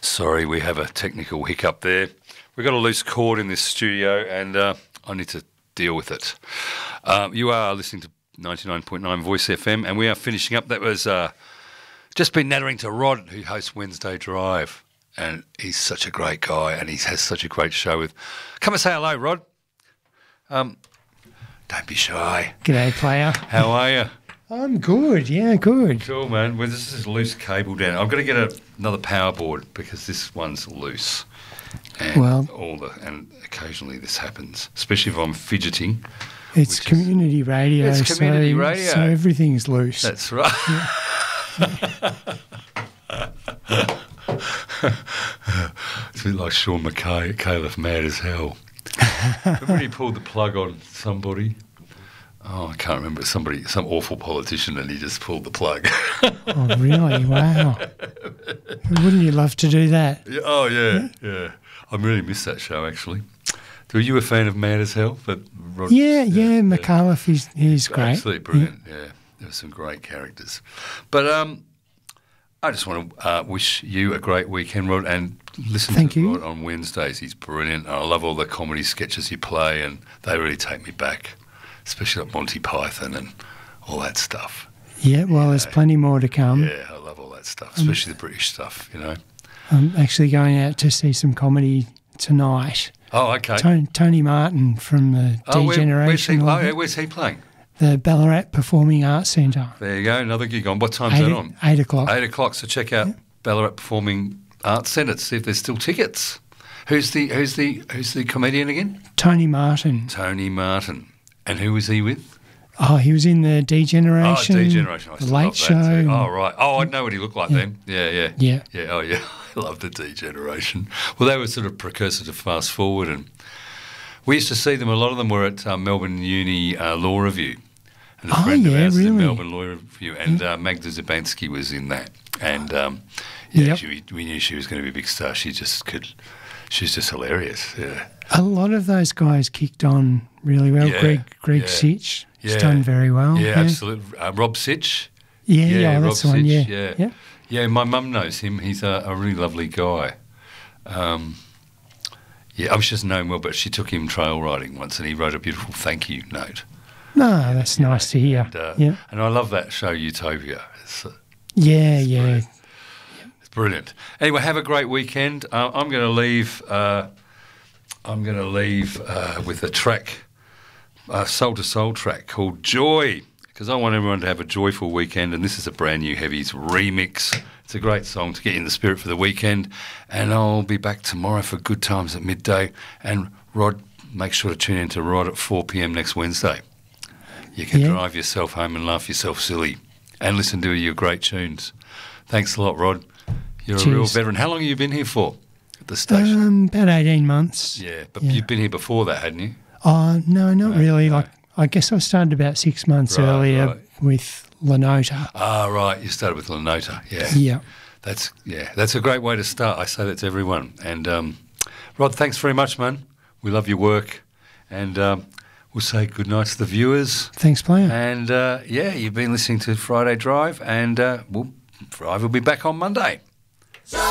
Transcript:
Sorry, we have a technical hiccup there. We've got a loose cord in this studio and I need to deal with it. You are listening to 99.9 Voice FM and we are finishing up. That was just been nattering to Rod, who hosts Wednesday Drive. And he's such a great guy and he has such a great show with... Come and say hello, Rod. Don't be shy. G'day, player. How are you? I'm good, yeah, good. Cool, man. Well, this is a loose cable down. I've got to get another power board because this one's loose. And and occasionally this happens, especially if I'm fidgeting. It's community radio. It's community radio. So everything's loose. That's right. Yeah. It's a bit like Sean McKay, Caliph Mad as Hell. Remember when he pulled the plug on somebody? Oh, I can't remember. Some awful politician, and he just pulled the plug. Oh, really? Wow. Wouldn't you love to do that? Yeah, oh, yeah. I really miss that show, actually. Were you a fan of Mad as Hell? Yeah, McAuliffe, he's great. Absolutely brilliant, yeah. There were some great characters. But I just want to wish you a great weekend, Rod, and listen to Rod on Wednesdays. He's brilliant. I love all the comedy sketches you play, and they really take me back. Especially like Monty Python and all that stuff. Yeah, well, there's plenty more to come. Yeah, I love all that stuff, especially the British stuff, you know. I'm actually going out to see some comedy tonight. Oh, okay. Tony Martin from the D-Generation. Where's he playing? The Ballarat Performing Arts Centre. There you go, another gig on. What time's that on? 8 o'clock. 8 o'clock, so check out Ballarat Performing Arts Centre to see if there's still tickets. Who's the comedian again? Tony Martin. Tony Martin. And who was he with? Oh, he was in the D-Generation. Oh, D-Generation. The Late Show. Oh, right. Oh, I know what he looked like then. Yeah. Oh, yeah. I love the D-Generation. Well, they were sort of precursor to Fast Forward, and we used to see them. A lot of them were at Melbourne Uni Law Review. And a friend of ours in Melbourne Law Review, and Magda Zabansky was in that. And, we knew she was going to be a big star. She's just hilarious, yeah. A lot of those guys kicked on really well. Yeah, Greg Sitch has done very well. Yeah, absolutely. Rob Sitch. Yeah, that's the one, Yeah, my mum knows him. He's a really lovely guy. I was just knowing well, but she took him trail riding once and he wrote a beautiful thank you note. No, that's nice to hear. And I love that show, Utopia. It's brilliant. Anyway, have a great weekend. I'm going to leave. With a track, a soul to soul track called Joy, because I want everyone to have a joyful weekend. And this is a brand new Heavies remix. It's a great song to get you in the spirit for the weekend. And I'll be back tomorrow for Good Times at midday. And Rod, make sure to tune in to Rod at 4 p.m. next Wednesday. You can drive yourself home and laugh yourself silly, and listen to your great tunes. Thanks a lot, Rod. You're a real veteran. How long have you been here for at the station? About 18 months. Yeah, but you've been here before that, hadn't you? Oh, no, not really. No. I guess I started about 6 months earlier with Lenota. Ah, right. You started with Lenota, Yeah. That's a great way to start. I say that to everyone. And, Rod, thanks very much, man. We love your work. And we'll say good night to the viewers. Thanks, player. And, you've been listening to Friday Drive, and Drive will be back on Monday.